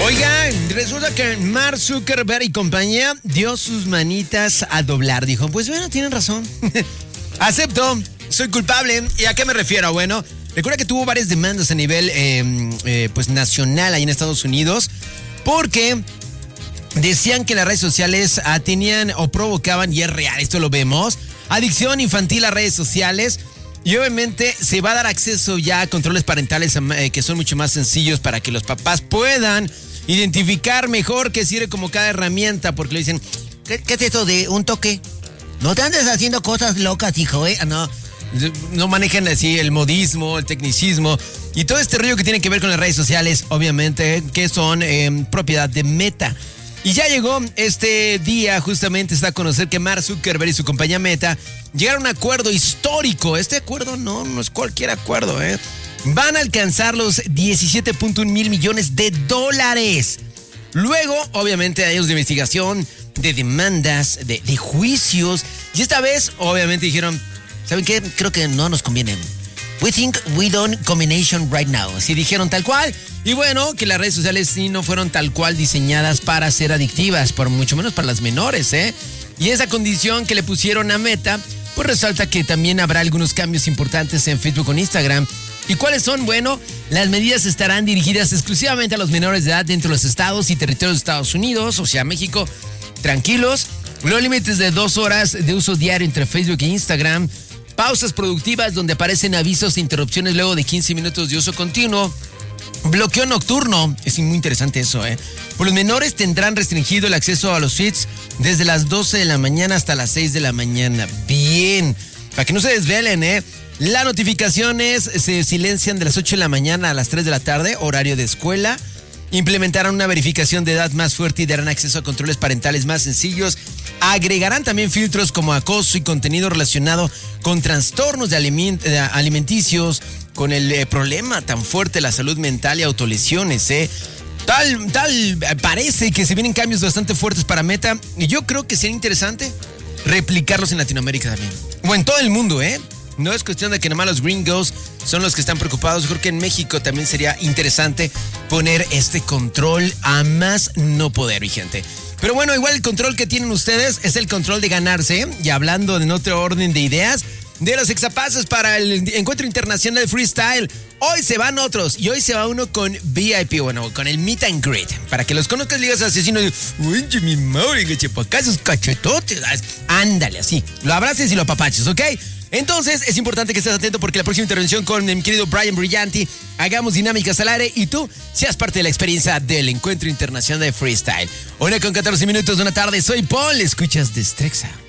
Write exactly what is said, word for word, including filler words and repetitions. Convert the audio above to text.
Oigan, resulta que Mark Zuckerberg y compañía dio sus manitas a doblar. Dijo, pues bueno, tienen razón. Acepto, soy culpable. ¿Y a qué me refiero? Bueno, recuerda que tuvo varias demandas a nivel eh, eh, pues nacional ahí en Estados Unidos porque decían que las redes sociales ah, tenían o provocaban, y es real, esto lo vemos, adicción infantil a redes sociales. Y obviamente se va a dar acceso ya a controles parentales eh, que son mucho más sencillos para que los papás puedan identificar mejor qué sirve como cada herramienta, porque le dicen, ¿qué, qué es esto de un toque? No te andes haciendo cosas locas, hijo, ¿eh? No, no manejan así el modismo, el tecnicismo y todo este rollo que tiene que ver con las redes sociales, obviamente, que son eh, propiedad de Meta. Y ya llegó este día, justamente está a conocer que Mark Zuckerberg y su compañía Meta llegaron a un acuerdo histórico. Este acuerdo no, no es cualquier acuerdo, ¿eh? Van a alcanzar los diecisiete punto uno mil millones de dólares. Luego, obviamente, hay años de investigación, de demandas, de, de juicios. Y esta vez, obviamente, dijeron, ¿saben qué? Creo que no nos conviene. We think we don't combination right now. Así dijeron tal cual. Y bueno, que las redes sociales sí no fueron tal cual diseñadas para ser adictivas, por mucho menos para las menores, ¿eh? Y esa condición que le pusieron a Meta, pues resalta que también habrá algunos cambios importantes en Facebook o Instagram. ¿Y cuáles son? Bueno, las medidas estarán dirigidas exclusivamente a los menores de edad dentro de los estados y territorios de Estados Unidos, o sea, México. Tranquilos. Los límites de dos horas de uso diario entre Facebook e Instagram. Pausas productivas donde aparecen avisos e interrupciones luego de quince minutos de uso continuo. Bloqueo nocturno, es muy interesante eso, ¿eh? Por los menores tendrán restringido el acceso a los feeds desde las doce de la mañana hasta las seis de la mañana. Bien, para que no se desvelen, ¿eh? Las notificaciones se silencian de las ocho de la mañana a las tres de la tarde, horario de escuela. Implementarán una verificación de edad más fuerte y darán acceso a controles parentales más sencillos. Agregarán también filtros como acoso y contenido relacionado con trastornos de alimenticios, con el eh, problema tan fuerte de la salud mental y autolesiones, ¿eh? Tal, tal, parece que se vienen cambios bastante fuertes para Meta y yo creo que sería interesante replicarlos en Latinoamérica también. O en todo el mundo, ¿eh? No es cuestión de que nomás los gringos son los que están preocupados. Yo creo que en México también sería interesante poner este control a más no poder, mi gente. Pero bueno, igual el control que tienen ustedes es el control de ganarse, y hablando en otro orden de ideas, de los exapases para el Encuentro Internacional de Freestyle. Hoy se van otros y hoy se va uno con V I P, bueno, con el Meet and Greet. Para que los conozcas, ligas asesinos. Uy, mi madre, que chepa, esos cachetotes. Ándale, así. Lo abraces y lo apapaches, ¿ok? Entonces, es importante que estés atento porque la próxima intervención con mi querido Brian Brillanti, hagamos dinámicas al aire y tú seas parte de la experiencia del Encuentro Internacional de Freestyle. Una con catorce minutos de una tarde, soy Paul, escuchas Destrexa.